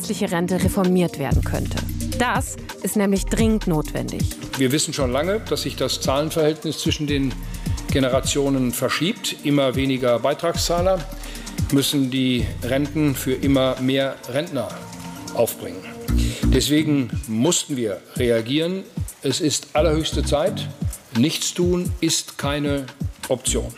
gesetzliche Rente reformiert werden könnte. Das ist nämlich dringend notwendig. Wir wissen schon lange, dass sich das Zahlenverhältnis zwischen den Generationen verschiebt. Immer weniger Beitragszahler müssen die Renten für immer mehr Rentner aufbringen. Deswegen mussten wir reagieren. Es ist allerhöchste Zeit. Nichtstun ist keine Option.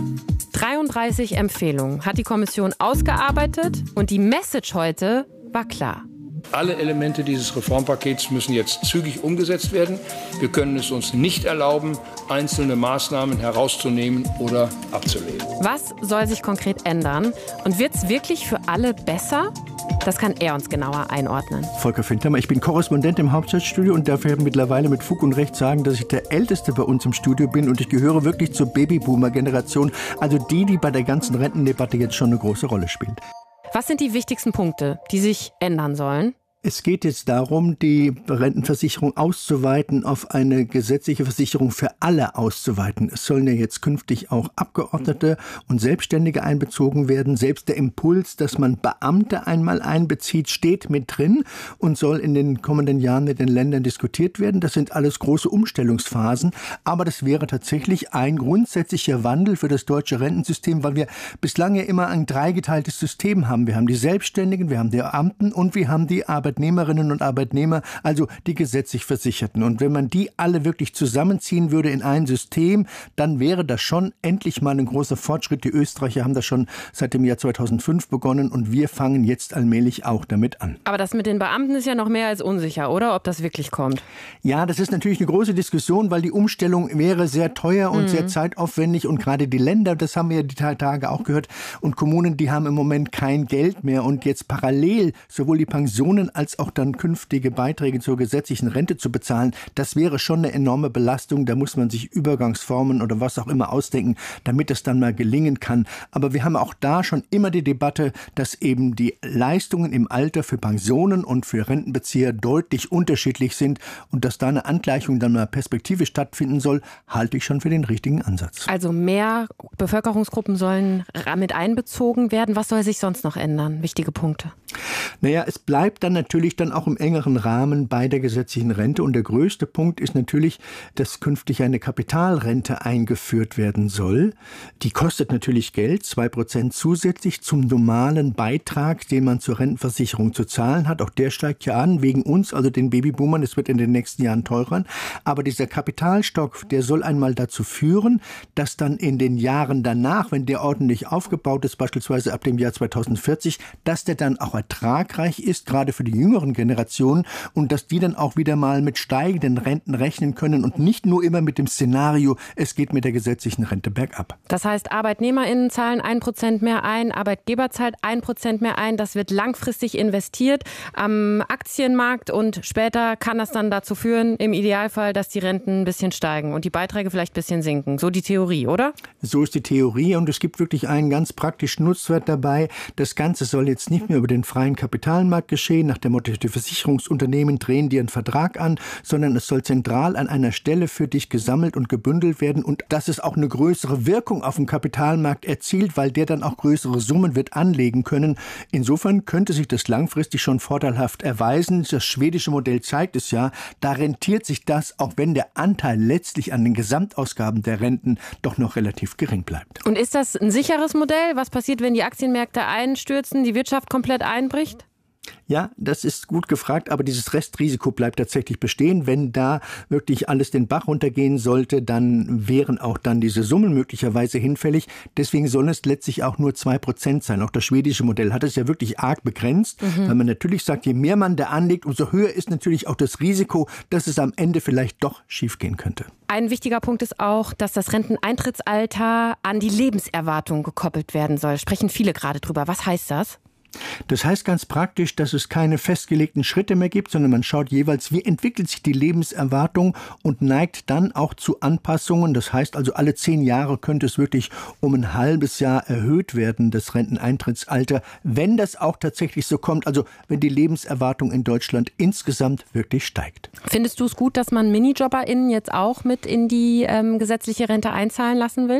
33 Empfehlungen hat die Kommission ausgearbeitet und die Message heute war klar. Alle Elemente dieses Reformpakets müssen jetzt zügig umgesetzt werden. Wir können es uns nicht erlauben, einzelne Maßnahmen herauszunehmen oder abzulehnen. Was soll sich konkret ändern? Und wird es wirklich für alle besser? Das kann er uns genauer einordnen. Volker Fintermer, ich bin Korrespondent im Hauptstadtstudio und darf mittlerweile mit Fug und Recht sagen, dass ich der Älteste bei uns im Studio bin und ich gehöre wirklich zur Babyboomer-Generation, also die bei der ganzen Rentendebatte jetzt schon eine große Rolle spielt. Was sind die wichtigsten Punkte, die sich ändern sollen? Es geht jetzt darum, die Rentenversicherung auszuweiten, auf eine gesetzliche Versicherung für alle auszuweiten. Es sollen ja jetzt künftig auch Abgeordnete und Selbstständige einbezogen werden. Selbst der Impuls, dass man Beamte einmal einbezieht, steht mit drin und soll in den kommenden Jahren mit den Ländern diskutiert werden. Das sind alles große Umstellungsphasen. Aber das wäre tatsächlich ein grundsätzlicher Wandel für das deutsche Rentensystem, weil wir bislang ja immer ein dreigeteiltes System haben. Wir haben die Selbstständigen, wir haben die Beamten und wir haben die Arbeitnehmerinnen und Arbeitnehmer, also die gesetzlich Versicherten. Und wenn man die alle wirklich zusammenziehen würde in ein System, dann wäre das schon endlich mal ein großer Fortschritt. Die Österreicher haben das schon seit dem Jahr 2005 begonnen und wir fangen jetzt allmählich auch damit an. Aber das mit den Beamten ist ja noch mehr als unsicher, oder? Ob das wirklich kommt? Ja, das ist natürlich eine große Diskussion, weil die Umstellung wäre sehr teuer und sehr zeitaufwendig und gerade die Länder, das haben wir ja die Tage auch gehört, und Kommunen, die haben im Moment kein Geld mehr und jetzt parallel sowohl die Pensionen als auch dann künftige Beiträge zur gesetzlichen Rente zu bezahlen, das wäre schon eine enorme Belastung. Da muss man sich Übergangsformen oder was auch immer ausdenken, damit es dann mal gelingen kann. Aber wir haben auch da schon immer die Debatte, dass eben die Leistungen im Alter für Pensionen und für Rentenbezieher deutlich unterschiedlich sind und dass da eine Angleichung dann mal perspektivisch stattfinden soll, halte ich schon für den richtigen Ansatz. Also mehr Bevölkerungsgruppen sollen mit einbezogen werden. Was soll sich sonst noch ändern? Wichtige Punkte. Naja, es bleibt dann natürlich dann auch im engeren Rahmen bei der gesetzlichen Rente. Und der größte Punkt ist natürlich, dass künftig eine Kapitalrente eingeführt werden soll. Die kostet natürlich Geld, 2% zusätzlich zum normalen Beitrag, den man zur Rentenversicherung zu zahlen hat. Auch der steigt ja an, wegen uns, also den Babyboomern. Es wird in den nächsten Jahren teurer. Aber dieser Kapitalstock, der soll einmal dazu führen, dass dann in den Jahren danach, wenn der ordentlich aufgebaut ist, beispielsweise ab dem Jahr 2040, dass der dann auch ertragreich ist, gerade für die jüngeren Generationen, und dass die dann auch wieder mal mit steigenden Renten rechnen können und nicht nur immer mit dem Szenario, es geht mit der gesetzlichen Rente bergab. Das heißt, ArbeitnehmerInnen zahlen 1% mehr ein, Arbeitgeber zahlt 1% mehr ein, das wird langfristig investiert am Aktienmarkt und später kann das dann dazu führen, im Idealfall, dass die Renten ein bisschen steigen und die Beiträge vielleicht ein bisschen sinken. So die Theorie, oder? So ist die Theorie und es gibt wirklich einen ganz praktischen Nutzwert dabei. Das Ganze soll jetzt nicht mehr über den freien Kapitalmarkt geschehen, nach dem Motto, die Versicherungsunternehmen drehen dir einen Vertrag an, sondern es soll zentral an einer Stelle für dich gesammelt und gebündelt werden und dass es auch eine größere Wirkung auf dem Kapitalmarkt erzielt, weil der dann auch größere Summen wird anlegen können. Insofern könnte sich das langfristig schon vorteilhaft erweisen. Das schwedische Modell zeigt es ja, da rentiert sich das, auch wenn der Anteil letztlich an den Gesamtausgaben der Renten doch noch relativ gering bleibt. Und ist das ein sicheres Modell? Was passiert, wenn die Aktienmärkte einstürzen, die Wirtschaft komplett einbricht? Ja, das ist gut gefragt, aber dieses Restrisiko bleibt tatsächlich bestehen. Wenn da wirklich alles den Bach runtergehen sollte, dann wären auch dann diese Summen möglicherweise hinfällig. Deswegen sollen es letztlich auch nur 2% sein. Auch das schwedische Modell hat es ja wirklich arg begrenzt, weil man natürlich sagt, je mehr man da anlegt, umso höher ist natürlich auch das Risiko, dass es am Ende vielleicht doch schiefgehen könnte. Ein wichtiger Punkt ist auch, dass das Renteneintrittsalter an die Lebenserwartung gekoppelt werden soll. Sprechen viele gerade drüber. Was heißt das? Das heißt ganz praktisch, dass es keine festgelegten Schritte mehr gibt, sondern man schaut jeweils, wie entwickelt sich die Lebenserwartung und neigt dann auch zu Anpassungen. Das heißt also, alle 10 Jahre könnte es wirklich um ein halbes Jahr erhöht werden, das Renteneintrittsalter, wenn das auch tatsächlich so kommt, also wenn die Lebenserwartung in Deutschland insgesamt wirklich steigt. Findest du es gut, dass man MinijobberInnen jetzt auch mit in die gesetzliche Rente einzahlen lassen will?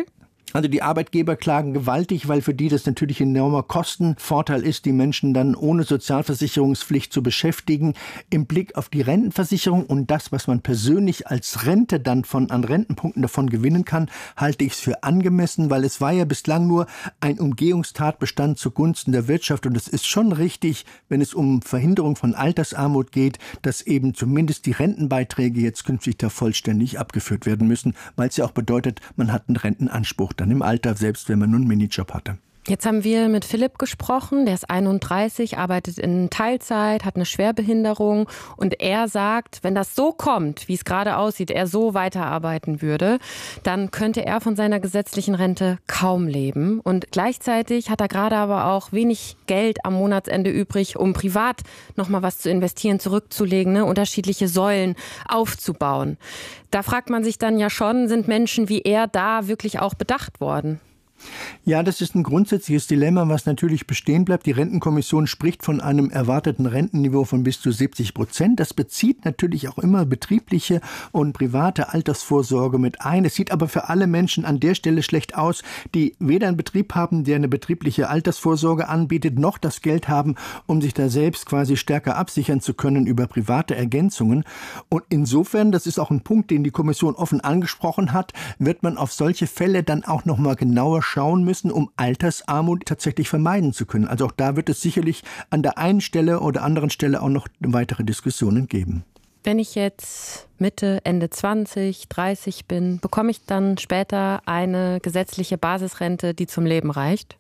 Also die Arbeitgeber klagen gewaltig, weil für die das natürlich ein enormer Kostenvorteil ist, die Menschen dann ohne Sozialversicherungspflicht zu beschäftigen. Im Blick auf die Rentenversicherung und das, was man persönlich als Rente dann an Rentenpunkten davon gewinnen kann, halte ich es für angemessen, weil es war ja bislang nur ein Umgehungstatbestand zugunsten der Wirtschaft. Und es ist schon richtig, wenn es um Verhinderung von Altersarmut geht, dass eben zumindest die Rentenbeiträge jetzt künftig da vollständig abgeführt werden müssen, weil es ja auch bedeutet, man hat einen Rentenanspruch dann im Alter, selbst wenn man nur einen Minijob hatte. Jetzt haben wir mit Philipp gesprochen, der ist 31, arbeitet in Teilzeit, hat eine Schwerbehinderung und er sagt, wenn das so kommt, wie es gerade aussieht, er so weiterarbeiten würde, dann könnte er von seiner gesetzlichen Rente kaum leben und gleichzeitig hat er gerade aber auch wenig Geld am Monatsende übrig, um privat nochmal was zu investieren, zurückzulegen, ne? Unterschiedliche Säulen aufzubauen. Da fragt man sich dann ja schon, sind Menschen wie er da wirklich auch bedacht worden? Ja, das ist ein grundsätzliches Dilemma, was natürlich bestehen bleibt. Die Rentenkommission spricht von einem erwarteten Rentenniveau von bis zu 70%. Das bezieht natürlich auch immer betriebliche und private Altersvorsorge mit ein. Es sieht aber für alle Menschen an der Stelle schlecht aus, die weder einen Betrieb haben, der eine betriebliche Altersvorsorge anbietet, noch das Geld haben, um sich da selbst quasi stärker absichern zu können über private Ergänzungen. Und insofern, das ist auch ein Punkt, den die Kommission offen angesprochen hat, wird man auf solche Fälle dann auch noch mal genauer schauen müssen, um Altersarmut tatsächlich vermeiden zu können. Also auch da wird es sicherlich an der einen Stelle oder anderen Stelle auch noch weitere Diskussionen geben. Wenn ich jetzt Mitte, Ende 20, 30 bin, bekomme ich dann später eine gesetzliche Basisrente, die zum Leben reicht?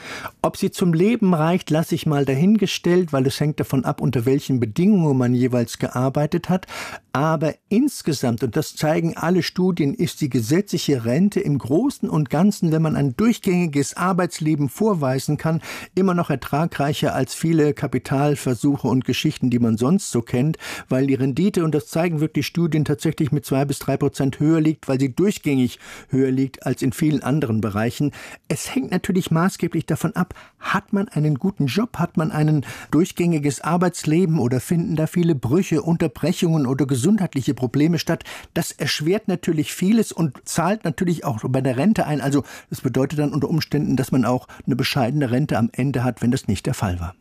Ob sie zum Leben reicht, lasse ich mal dahingestellt, weil es hängt davon ab, unter welchen Bedingungen man jeweils gearbeitet hat. Aber insgesamt, und das zeigen alle Studien, ist die gesetzliche Rente im Großen und Ganzen, wenn man ein durchgängiges Arbeitsleben vorweisen kann, immer noch ertragreicher als viele Kapitalversuche und Geschichten, die man sonst so kennt, weil die Rendite, und das zeigen wirklich Studien, tatsächlich mit 2-3% höher liegt, weil sie durchgängig höher liegt als in vielen anderen Bereichen. Es hängt natürlich maßgeblich davon ab, hat man einen guten Job, hat man ein durchgängiges Arbeitsleben oder finden da viele Brüche, Unterbrechungen oder gesundheitliche Probleme statt. Das erschwert natürlich vieles und zahlt natürlich auch bei der Rente ein. Also das bedeutet dann unter Umständen, dass man auch eine bescheidene Rente am Ende hat, wenn das nicht der Fall war.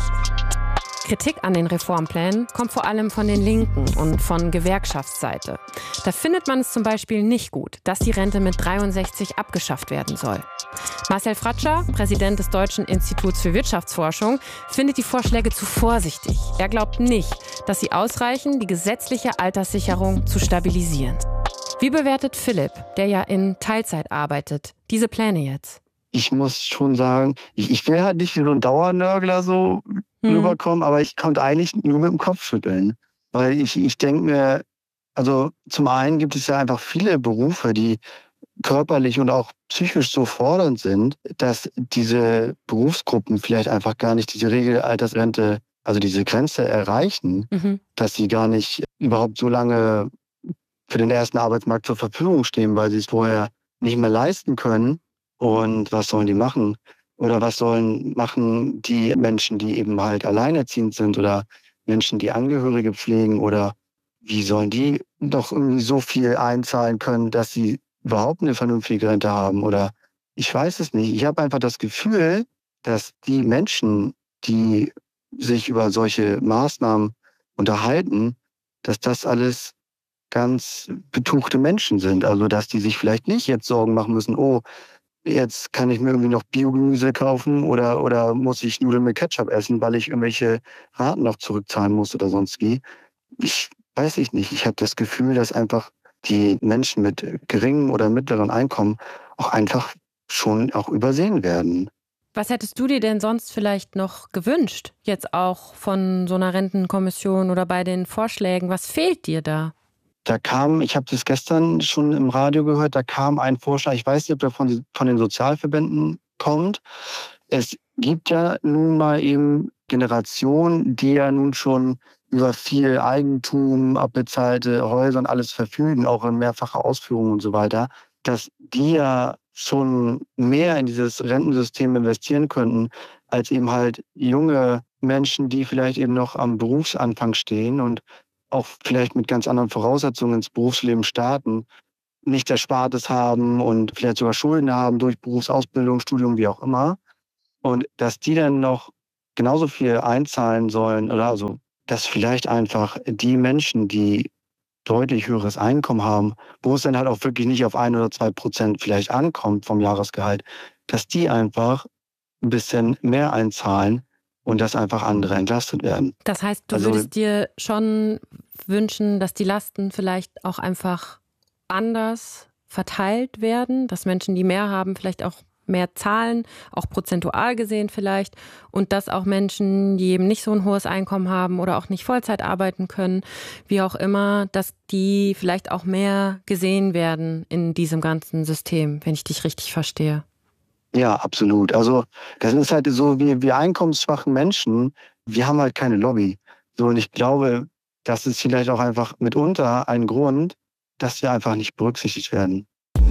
Kritik an den Reformplänen kommt vor allem von den Linken und von Gewerkschaftsseite. Da findet man es zum Beispiel nicht gut, dass die Rente mit 63 abgeschafft werden soll. Marcel Fratscher, Präsident des Deutschen Instituts für Wirtschaftsforschung, findet die Vorschläge zu vorsichtig. Er glaubt nicht, dass sie ausreichen, die gesetzliche Alterssicherung zu stabilisieren. Wie bewertet Philipp, der ja in Teilzeit arbeitet, diese Pläne jetzt? Ich muss schon sagen, ich will halt nicht wie so ein Dauernörgler so rüberkommen, aber ich konnte eigentlich nur mit dem Kopf schütteln. Weil ich denke mir, also zum einen gibt es ja einfach viele Berufe, die körperlich und auch psychisch so fordernd sind, dass diese Berufsgruppen vielleicht einfach gar nicht diese Regelaltersrente, also diese Grenze erreichen, dass sie gar nicht überhaupt so lange für den ersten Arbeitsmarkt zur Verfügung stehen, weil sie es vorher nicht mehr leisten können. Und was sollen die machen? Oder was sollen machen die Menschen, die eben halt alleinerziehend sind oder Menschen, die Angehörige pflegen? Oder wie sollen die doch irgendwie so viel einzahlen können, dass sie überhaupt eine vernünftige Rente haben? Oder ich weiß es nicht. Ich habe einfach das Gefühl, dass die Menschen, die sich über solche Maßnahmen unterhalten, dass das alles ganz betuchte Menschen sind. Also dass die sich vielleicht nicht jetzt Sorgen machen müssen, oh, jetzt kann ich mir irgendwie noch Biogemüse kaufen oder muss ich Nudeln mit Ketchup essen, weil ich irgendwelche Raten noch zurückzahlen muss oder sonst wie. Weiß ich nicht. Ich habe das Gefühl, dass einfach die Menschen mit geringem oder mittleren Einkommen auch einfach schon auch übersehen werden. Was hättest du dir denn sonst vielleicht noch gewünscht, jetzt auch von so einer Rentenkommission oder bei den Vorschlägen? Was fehlt dir da? Ich habe das gestern schon im Radio gehört, da kam ein Vorschlag, ich weiß nicht, ob der von den Sozialverbänden kommt. Es gibt ja nun mal eben Generationen, die ja nun schon über viel Eigentum, abbezahlte Häuser und alles verfügen, auch in mehrfacher Ausführung und so weiter, dass die ja schon mehr in dieses Rentensystem investieren könnten, als eben halt junge Menschen, die vielleicht eben noch am Berufsanfang stehen und auch vielleicht mit ganz anderen Voraussetzungen ins Berufsleben starten. nicht Erspartes haben und vielleicht sogar Schulden haben durch Berufsausbildung, Studium, wie auch immer. Und dass die dann noch genauso viel einzahlen sollen oder also, dass vielleicht einfach die Menschen, die deutlich höheres Einkommen haben, wo es dann halt auch wirklich nicht auf 1 oder 2% vielleicht ankommt vom Jahresgehalt, dass die einfach ein bisschen mehr einzahlen und dass einfach andere entlastet werden. Das heißt, du würdest dir schon wünschen, dass die Lasten vielleicht auch einfach anders verteilt werden, dass Menschen, die mehr haben, vielleicht auch mehr zahlen, auch prozentual gesehen vielleicht, und dass auch Menschen, die eben nicht so ein hohes Einkommen haben oder auch nicht Vollzeit arbeiten können, wie auch immer, dass die vielleicht auch mehr gesehen werden in diesem ganzen System, wenn ich dich richtig verstehe. Ja, absolut. Also das ist halt so, wir einkommensschwachen Menschen, wir haben halt keine Lobby. So, und ich glaube, das ist vielleicht auch einfach mitunter ein Grund, dass wir einfach nicht berücksichtigt werden.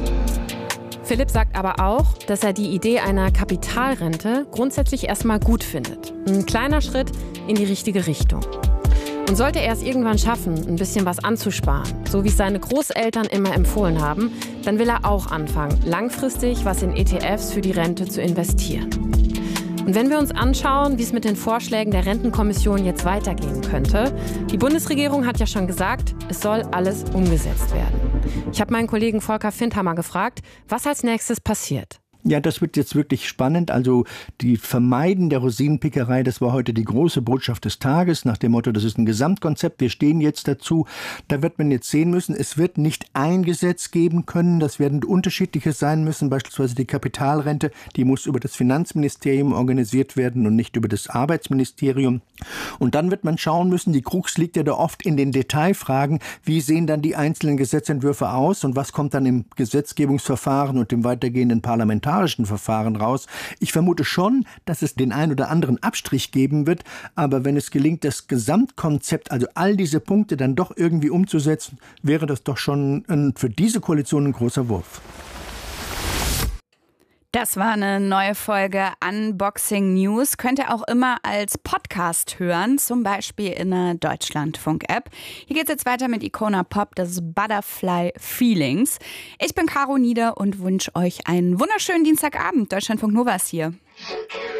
Philipp sagt aber auch, dass er die Idee einer Kapitalrente grundsätzlich erstmal gut findet. Ein kleiner Schritt in die richtige Richtung. Und sollte er es irgendwann schaffen, ein bisschen was anzusparen, so wie es seine Großeltern immer empfohlen haben, dann will er auch anfangen, langfristig was in ETFs für die Rente zu investieren. Und wenn wir uns anschauen, wie es mit den Vorschlägen der Rentenkommission jetzt weitergehen könnte, die Bundesregierung hat ja schon gesagt, es soll alles umgesetzt werden. Ich habe meinen Kollegen Volker Findhammer gefragt, was als nächstes passiert. Ja, das wird jetzt wirklich spannend. Also die Vermeiden der Rosinenpickerei, das war heute die große Botschaft des Tages, nach dem Motto, das ist ein Gesamtkonzept, wir stehen jetzt dazu. Da wird man jetzt sehen müssen, es wird nicht ein Gesetz geben können, das werden unterschiedliche sein müssen, beispielsweise die Kapitalrente, die muss über das Finanzministerium organisiert werden und nicht über das Arbeitsministerium. Und dann wird man schauen müssen, die Krux liegt ja da oft in den Detailfragen, wie sehen dann die einzelnen Gesetzentwürfe aus und was kommt dann im Gesetzgebungsverfahren und im weitergehenden parlamentarischen Verfahren raus. Ich vermute schon, dass es den ein oder anderen Abstrich geben wird, aber wenn es gelingt, das Gesamtkonzept, also all diese Punkte dann doch irgendwie umzusetzen, wäre das doch schon für diese Koalition ein großer Wurf. Das war eine neue Folge Unboxing News. Könnt ihr auch immer als Podcast hören, zum Beispiel in der Deutschlandfunk-App. Hier geht's jetzt weiter mit Icona Pop, das ist Butterfly Feelings. Ich bin Caro Nieder und wünsche euch einen wunderschönen Dienstagabend. Deutschlandfunk Nova ist hier.